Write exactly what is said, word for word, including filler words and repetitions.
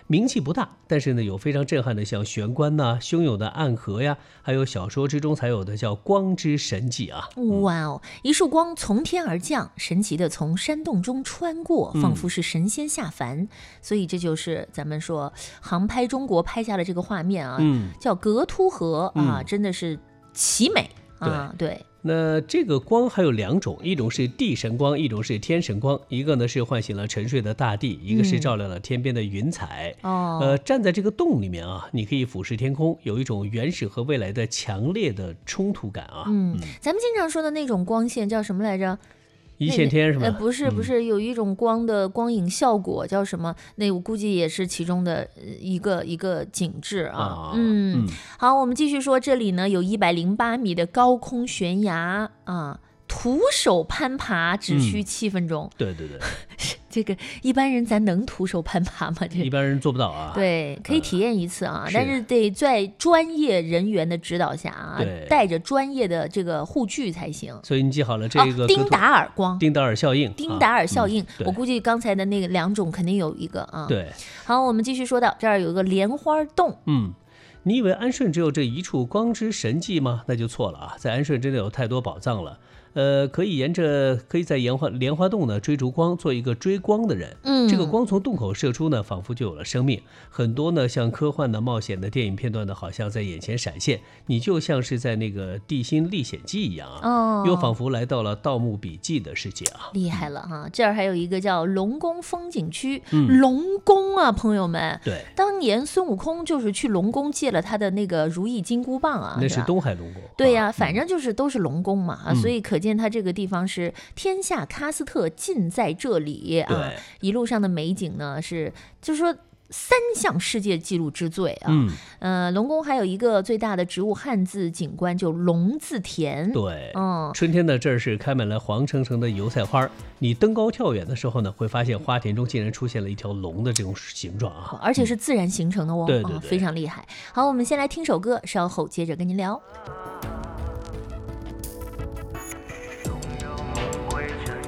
名气不大，但是呢有非常震撼的像玄关呐、汹涌的暗河呀，还有小说之中才有的叫光之神迹啊。 哇哦，一束光从天而降，神奇的从山洞中穿过，仿佛是神仙下凡。嗯、所以这就是咱们说航拍中国拍下的这个画面啊，嗯、叫格凸河啊，嗯、真的是奇美啊，对。对那这个光还有两种，一种是地神光，一种是天神光。一个呢是唤醒了沉睡的大地，一个是照亮了天边的云彩。哦、嗯，呃，站在这个洞里面啊，你可以俯视天空，有一种原始和未来的强烈的冲突感啊。 嗯，嗯咱们经常说的那种光线叫什么来着？ 一线天是吧？ 呃，不是不是，有一种光的光影效果叫什么？那我估计也是其中的一个一个景致啊。啊嗯，嗯好，我们继续说，这里呢有一百零八米的高空悬崖啊。徒手攀爬只需七分钟、 嗯、对对对这个一般人咱能徒手攀爬吗？这一般人做不到啊。 对，可以体验一次啊、呃、但是是得在专业人员的指导下啊，带着专业的这个护具才行。 所以你记好了这个、 哦、丁达尔光丁达尔效应丁达尔效应、 啊嗯、 我估计刚才的那个两种肯定有一个啊。 对， 好，我们继续说到这儿有一个莲花洞。 嗯，你以为安顺只有这一处光之神迹吗？那就错了啊，在安顺真的有太多宝藏了。呃，可以沿着可以在莲花莲花洞呢追逐光，做一个追光的人。嗯，这个光从洞口射出呢，仿佛就有了生命。很多呢像科幻的、冒险的电影片段呢，好像在眼前闪现，你就像是在那个《地心历险记》一样啊，哦，又仿佛来到了《盗墓笔记》的世界啊。 厉害了哈！这儿还有一个叫龙宫风景区，嗯、龙宫啊，朋友们， 对， 当年孙悟空就是去龙宫借了他的那个如意金箍棒啊， 那是东海龙宫。 对呀、啊，反正就是都是龙宫嘛啊，嗯、所以可见它这个地方是天下喀斯特尽在这里啊！一路上的美景呢是，就是说三项世界纪录之最啊！嗯，呃，龙宫还有一个最大的植物汉字景观，就龙字田。 对，嗯，春天呢这儿是开满了黄澄澄的油菜花，你登高跳远的时候呢，会发现花田中竟然出现了一条龙的这种形状啊， 而且是自然形成的哦， 嗯、对对对、 哦，非常厉害。好，我们先来听首歌，稍后接着跟您聊。